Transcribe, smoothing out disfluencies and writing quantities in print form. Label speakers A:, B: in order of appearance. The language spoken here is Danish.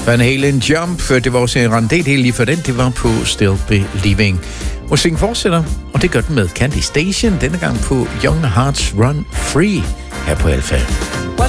A: Van Halen Jump, det var også en randel helt lige for den, det var på Still Believing. Musikken fortsætter, og det gør den med Candy Station, denne gang på Young Hearts Run Free her på Alpha.